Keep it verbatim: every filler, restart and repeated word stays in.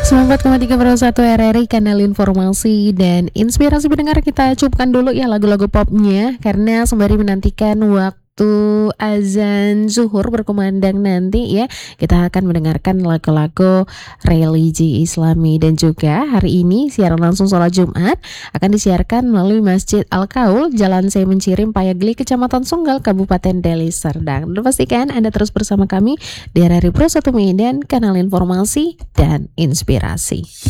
sembilan puluh empat koma tiga per satu R R I, kanal informasi dan inspirasi pendengar. Kita cupkan dulu ya lagu-lagu popnya, karena sembari menantikan waktu azan zuhur berkumandang nanti ya, kita akan mendengarkan lagu-lagu religi Islami. Dan juga hari ini siaran langsung sholat Jumat akan disiarkan melalui Masjid Al-Kaul, Jalan Seh Mencirim, Payagli, Kecamatan Sunggal, Kabupaten Deli Serdang. Dan pastikan Anda terus bersama kami di R R I Pro satu Medan, kanal informasi dan inspirasi.